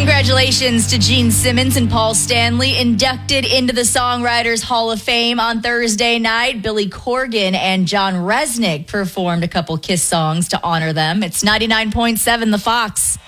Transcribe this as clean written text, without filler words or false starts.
Congratulations to Gene Simmons and Paul Stanley, inducted into the Songwriters Hall of Fame on Thursday night. Billy Corgan and John Resnick performed a couple Kiss songs to honor them. It's 99.7 The Fox.